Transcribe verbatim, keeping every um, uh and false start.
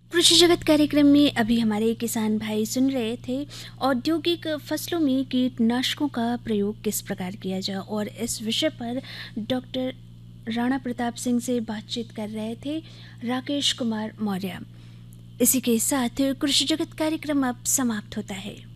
कृषि जगत कार्यक्रम में अभी हमारे किसान भाई सुन रहे थे औद्योगिक फसलों में कीटनाशकों का प्रयोग किस प्रकार किया जाए, और इस विषय पर डॉक्टर राणा प्रताप सिंह से बातचीत कर रहे थे राकेश कुमार मौर्य। इसी के साथ कृषि जगत कार्यक्रम अब समाप्त होता है।